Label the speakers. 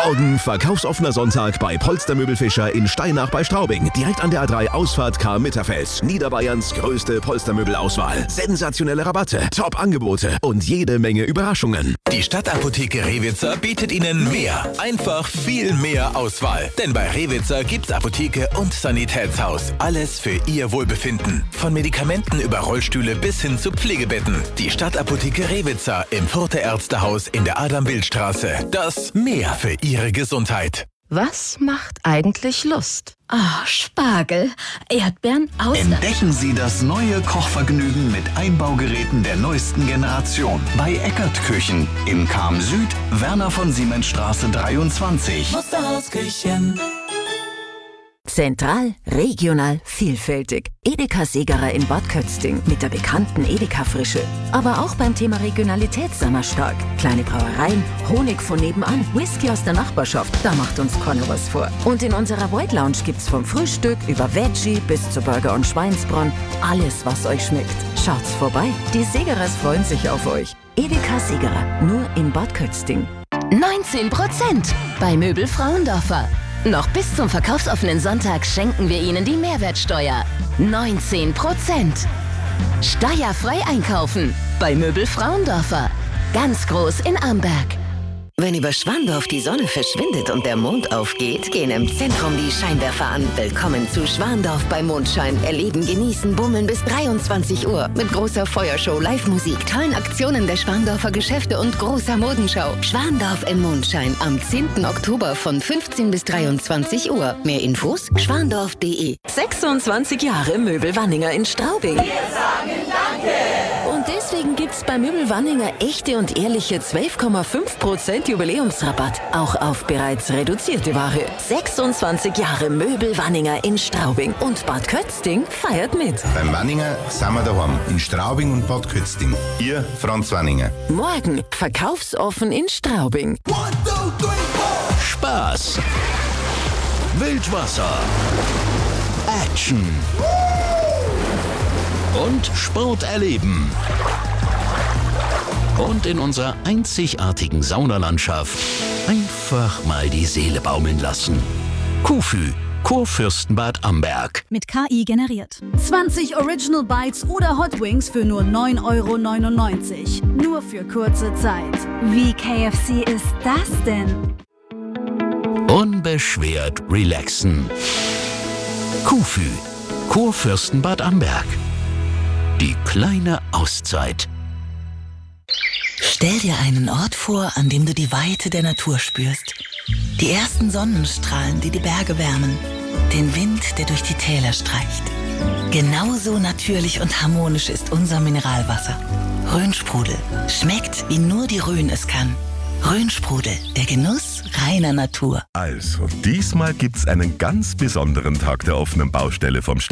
Speaker 1: Morgen verkaufsoffener Sonntag bei Polstermöbelfischer in Steinach bei Straubing. Direkt an der A3 Ausfahrt Karl-Mitterfeld. Niederbayerns größte Polstermöbelauswahl. Sensationelle Rabatte, Top-Angebote und jede Menge Überraschungen.
Speaker 2: Die Stadtapotheke Rewitzer bietet Ihnen mehr. Einfach viel mehr Auswahl. Denn bei Rewitzer gibt's Apotheke und Sanitätshaus. Alles für Ihr Wohlbefinden. Von Medikamenten über Rollstühle bis hin zu Pflegebetten. Die Stadtapotheke Rewitzer im Further Ärztehaus in der Adam-Bild-Straße. Das mehr für Ihre Gesundheit.
Speaker 3: Was macht eigentlich Lust? Spargel, Erdbeeren, Austern.
Speaker 4: Entdecken Sie das neue Kochvergnügen mit Einbaugeräten der neuesten Generation. Bei Eckert Küchen in Cham Süd, Werner von Siemens Straße 23.
Speaker 5: Musterhausküchen.
Speaker 6: Zentral, regional, vielfältig. Edeka Segerer in Bad Kötzting mit der bekannten Edeka-Frische. Aber auch beim Thema Regionalität sind wir stark. Kleine Brauereien, Honig von nebenan, Whisky aus der Nachbarschaft, da macht uns keiner was vor. Und in unserer White Lounge gibt's vom Frühstück über Veggie bis zu Burger und Schweinsbraten alles, was euch schmeckt. Schaut's vorbei, die Segerers freuen sich auf euch. Edeka Segerer, nur in Bad Kötzting.
Speaker 3: 19% bei Möbel Frauendorfer. Noch bis zum verkaufsoffenen Sonntag schenken wir Ihnen die Mehrwertsteuer. 19%. Steuerfrei einkaufen bei Möbel Frauendorfer. Ganz groß in Amberg.
Speaker 7: Wenn über Schwandorf die Sonne verschwindet und der Mond aufgeht, gehen im Zentrum die Scheinwerfer an. Willkommen zu Schwandorf bei Mondschein. Erleben, genießen, bummeln bis 23 Uhr. Mit großer Feuershow, Live-Musik, tollen Aktionen der Schwandorfer Geschäfte und großer Modenschau. Schwandorf im Mondschein am 10. Oktober von 15 bis 23 Uhr. Mehr Infos schwandorf.de.
Speaker 6: 26 Jahre Möbel Wanninger in Straubing.
Speaker 5: Wir sagen Danke!
Speaker 6: Und deswegen gibt's bei Möbel Wanninger echte und ehrliche 12,5% Jubiläumsrabatt. Auch auf bereits reduzierte Ware. 26 Jahre Möbel Wanninger in Straubing. Und Bad Kötzting feiert mit.
Speaker 8: Beim Wanninger sind wir daheim. In Straubing und Bad Kötzting. Ihr Franz Wanninger.
Speaker 6: Morgen verkaufsoffen in Straubing.
Speaker 5: 1, 2, 3, 4.
Speaker 1: Spaß, Wildwasser, Action und Sport erleben. Und in unserer einzigartigen Saunalandschaft einfach mal die Seele baumeln lassen. Kufü, Kurfürstenbad Amberg.
Speaker 9: Mit KI generiert. 20 Original Bites oder Hot Wings für nur 9,99 €. Nur für kurze Zeit. Wie KFC ist das denn?
Speaker 1: Unbeschwert relaxen. Kufü, Kurfürstenbad Amberg. Die kleine Auszeit.
Speaker 10: Stell dir einen Ort vor, an dem du die Weite der Natur spürst. Die ersten Sonnenstrahlen, die die Berge wärmen. Den Wind, der durch die Täler streicht. Genauso natürlich und harmonisch ist unser Mineralwasser. Rhönsprudel. Schmeckt, wie nur die Rhön es kann. Rhönsprudel, der Genuss reiner Natur.
Speaker 11: Also, diesmal gibt's einen ganz besonderen Tag der offenen Baustelle vom